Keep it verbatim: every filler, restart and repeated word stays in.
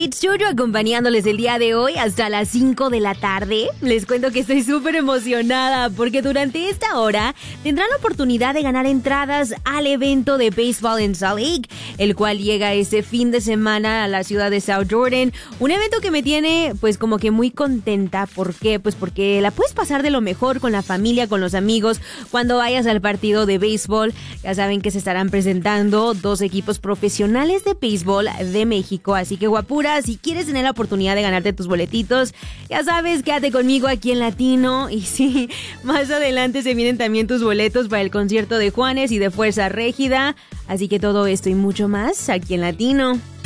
It's Jojo acompañándoles el día de hoy hasta las cinco de la tarde. Les cuento que estoy súper emocionada porque durante esta hora tendrán la oportunidad de ganar entradas al evento de béisbol en Salt Lake, el cual llega este fin de semana a la ciudad de South Jordan. Un evento que me tiene pues como que muy contenta. ¿Por qué? Pues porque la puedes pasar de lo mejor con la familia, con los amigos, cuando vayas al partido de béisbol. Ya saben que se estarán presentando dos equipos profesionales de béisbol de México, así que guapura, si quieres tener la oportunidad de ganarte tus boletitos, ya sabes, quédate conmigo aquí en Latino. Y sí, más adelante se vienen también tus boletos para el concierto de Juanes y de Fuerza Régida. Así que todo esto y mucho más aquí en Latino.